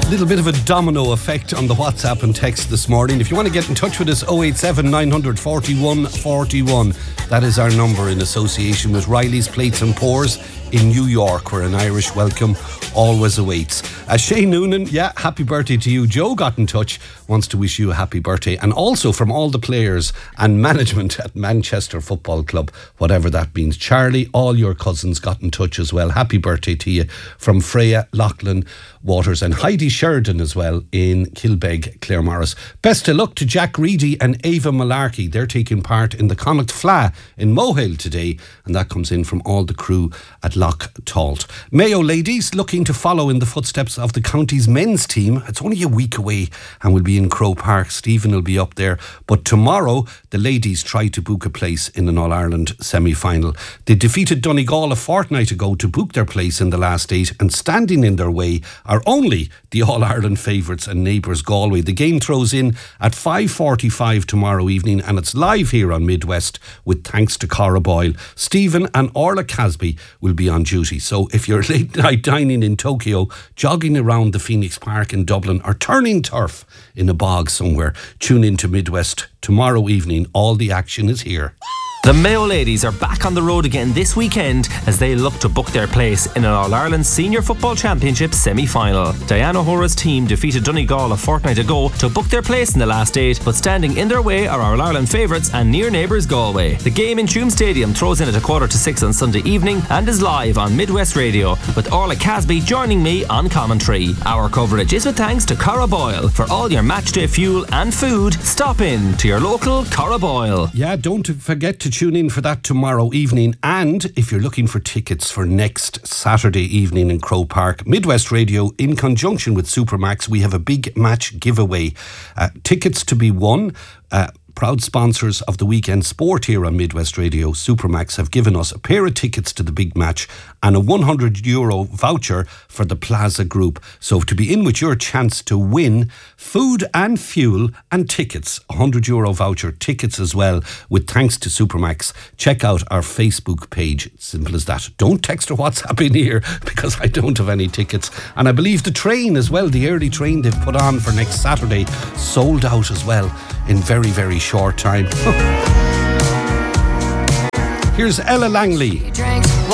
Little bit of a domino effect on the WhatsApp and text this morning. If you want to get in touch with us, 087 900 41 41. That is our number in association with Riley's Plates and Pours in New York, where an Irish welcome always awaits. Shane Noonan, happy birthday to you. Joe got in touch, wants to wish you a happy birthday. And also from all the players and management at Manchester Football Club, whatever that means. Charlie, all your cousins got in touch as well. Happy birthday to you from Freya, Lachlan, Waters and Heidi Sheridan as well in Kilbeg, Claremorris. Best of luck to Jack Reedy and Ava Malarkey. They're taking part in the Connacht Fla in Mohill today, and that comes in from all the crew at Loch Talt. Mayo ladies looking to follow in the footsteps of the county's men's team. It's only a week away and we'll be in Croke Park. Stephen will be up there. But tomorrow, the ladies try to book a place in an All-Ireland semi-final. They defeated Donegal a fortnight ago to book their place in the last 8, and standing in their way are only the All-Ireland favourites and neighbours Galway. The game throws in at 5:45 tomorrow evening, and it's live here on Midwest with thanks to Cara Boyle. Stephen and Orla Casby will be on duty. So if you're late night dining in Tokyo, jogging around the Phoenix Park in Dublin, or turning turf in a bog somewhere, tune in to Midwest tomorrow evening. All the action is here. The Mayo ladies are back on the road again this weekend as they look to book their place in an All-Ireland Senior Football Championship semi-final. Diana Hora's team defeated Donegal a fortnight ago to book their place in the last 8, but standing in their way are our All-Ireland favourites and near neighbours Galway. The game in Tuam Stadium throws in at 5:45 on Sunday evening and is live on Midwest Radio, with Orla Casby joining me on commentary. Our coverage is with thanks to Cara Boyle. For all your matchday fuel and food, stop in to your local Cara Boyle. Yeah, don't forget to tune in for that tomorrow evening. And if you're looking for tickets for next Saturday evening in Croke Park, Midwest Radio, in conjunction with Supermax, we have a big match giveaway. Tickets to be won. Proud sponsors of the weekend sport here on Midwest Radio, Supermax, have given us a pair of tickets to the big match and a €100 voucher for the Plaza Group. So to be in with your chance to win food and fuel and tickets, €100 voucher, tickets as well, with thanks to Supermax, check out our Facebook page. Simple as that. Don't text or WhatsApp in here because I don't have any tickets. And I believe the train as well, the early train they've put on for next Saturday, sold out as well in very, very short time. Here's Ella Langley.